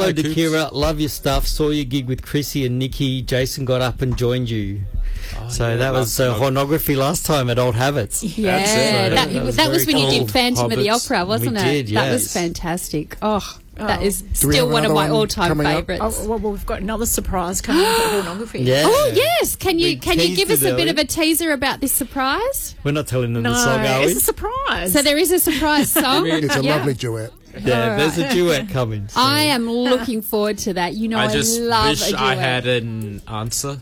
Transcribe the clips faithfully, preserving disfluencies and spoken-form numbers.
Hello, Hi, Dakira. Love your stuff. Saw your gig with Chrissy and Nikki. Jason got up and joined you. Oh, so yeah, that was uh, hornography last time at Old Habits. Yeah, That's it. that, That that was was, very when you cool. did Phantom of the Hobbits. Opera, wasn't We it? did, That was yes. fantastic. Oh, that Oh. is Do we still have one of another my one all-time coming up? favourites. Oh, well, well, we've got another surprise coming up at Hornography. Yeah. Oh yes, can you We can you give us teased a it bit early. of a teaser about this surprise? We're not telling them No, the song, are we? it's a surprise. So there is a surprise song. It's a Yeah. lovely duet. yeah, All there's a right. duet coming. so- I am looking forward to that. You know, I, I just love wish a duet. I had an answer.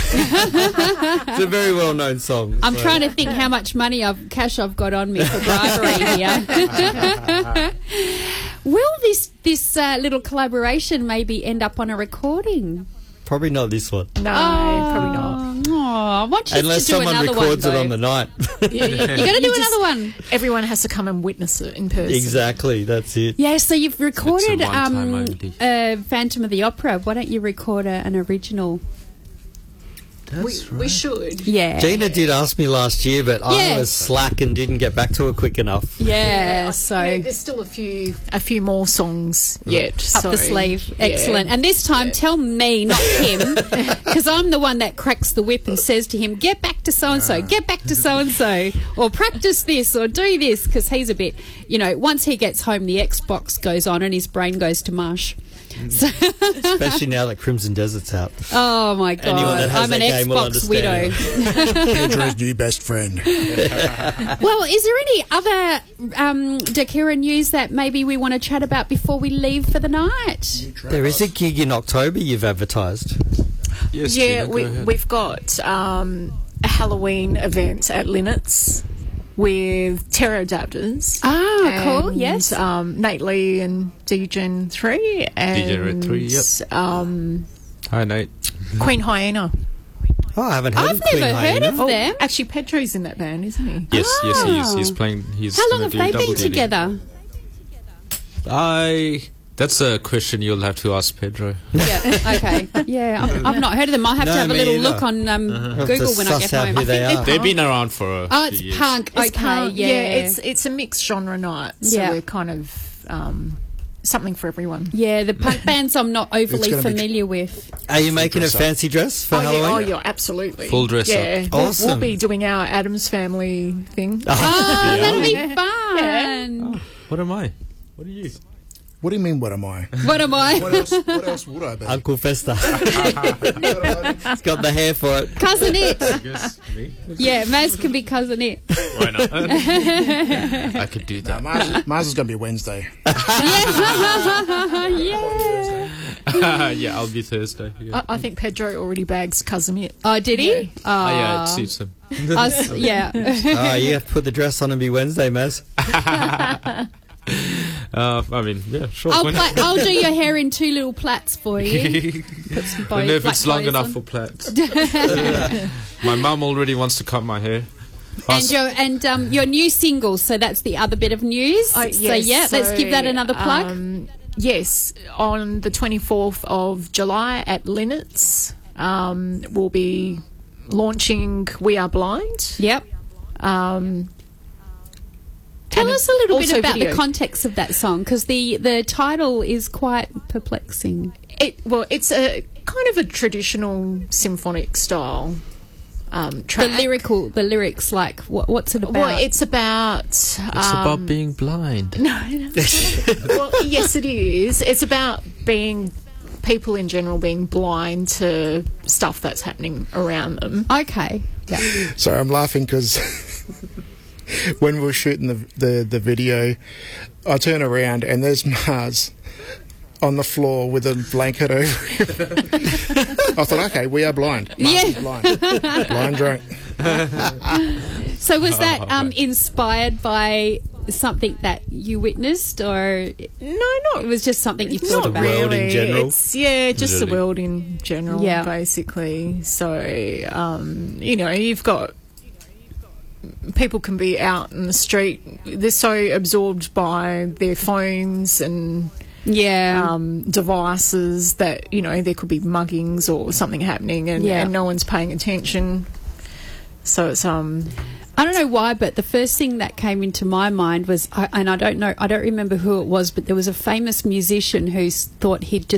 It's a very well-known song. I'm so- trying to think how much money I've cash I've got on me for bribery here. Will this this uh, little collaboration maybe end up on a recording? Probably not this one. no, probably not. Oh, I want you Unless to do someone another records one, it on though. the night. You, You're going to do another one. Everyone has to come and witness it in person. Exactly, that's it. Yeah, so you've recorded one-time um, only. uh, Phantom of the Opera. Why don't you record a, an original? We, we should. Yeah. Gina did ask me last year, but I Yes. was slack and didn't get back to her quick enough. Yeah, so Yeah, there's still a few a few more songs yet. up so, the sleeve. yeah. Excellent. And this time, tell me, not him, because I'm the one that cracks the whip and says to him, get back to so-and-so, get back to so-and-so, or practice this, or do this, because he's a bit, you know, once he gets home, the Xbox goes on and his brain goes to mush. So, Especially now that Crimson Desert's out. oh, my God. Anyone that has I'm an that game will Xbox widow. understand. Pedro's new best friend. Well, is there any other um, Dakira news that maybe we want to chat about before we leave for the night? There is a gig in October you've advertised. Yes, Yeah, Gina, go we, ahead. we've got um, a Halloween event at Linnets with Pterodaptors. Ah, cool, and, yes. Um, Nate Lee and D Gen three. And, Degenerate three, yep. Um, Hi, Nate. Queen Hyena. Oh, I haven't heard I've of Queen never heard Hyena. of them. Actually, Pedro's in that band, isn't he? Yes, yes, he is. Oh. He's playing. He's How long gonna have do they double been duty. together? I. That's a question you'll have to ask Pedro. Yeah, okay. Yeah, I've, I've not heard of them. I'll have No, to have a me little either. look on um, Have Google to when I suss get out home. who I they think are. They've been around for a Oh, few it's years. punk. It's Okay, kind- yeah. it's it's a mixed genre night, so Yeah. we're kind of um, something for everyone. Yeah, the punk bands I'm not overly gonna be- familiar with. Are you making a dress up. fancy dress for oh, yeah, Halloween? oh, yeah, absolutely. Full dress yeah. up. We'll, we'll Awesome. be doing our Adams Family thing. Oh, that'll be fun. What am I? What are you? What do you mean, what am I? What am I? What else, what else would I be? Uncle Fester. He's got the hair for it. Cousin It. Yes, me. Yeah, Maz can be Cousin It. Why not? I could do No, that. Mars, Mars is going to be Wednesday. Yeah. yeah, I'll be Thursday. Yeah. I, I think Pedro already bags Cousin It. Oh, did he? Oh, Oh, yeah, it suits him. us, yeah. Oh, you have to put the dress on and be Wednesday, Maz. Uh, I mean, yeah, sure. I'll, why pla- not? I'll do your hair in two little plaits for you. Put some bow- I don't know if black it's long bows enough on. for plaits. My mum already wants to cut my hair. And your and um, your new single, so that's the other bit of news. Oh, so yes, yeah, let's so, give that another plug. Um, yes, on the twenty-fourth of July at Linnets, um, we'll be launching We Are Blind. Yep. Um, Tell and us a little bit also about video. the context of that song, because the, the title is quite perplexing. It, well, it's a kind of a traditional symphonic style um, track. The lyrical, the lyrics, like what, what's it about? Well, it's about. It's um, about being blind. No, no. Well, yes, it is. It's about being people in general being blind to stuff that's happening around them. Okay. Yeah. So I'm laughing because when we were shooting the, the, the video, I turn around and there's Mars on the floor with a blanket over him. I thought, okay, we are blind. Mars Yeah. is blind. Blind drunk. So was that Oh, um, right. inspired by something that you witnessed, or No, not it was just something you not thought about? world in really. general? It's, yeah, just the Literally. world in general, Yeah. basically. So, um, you know, you've got people can be out in the street. They're so absorbed by their phones and Yeah. um, devices that, you know, there could be muggings or something happening and, Yeah. and no one's paying attention. So it's um I don't know why, but the first thing that came into my mind was, I, and I don't know, I don't remember who it was, but there was a famous musician who s- thought he'd just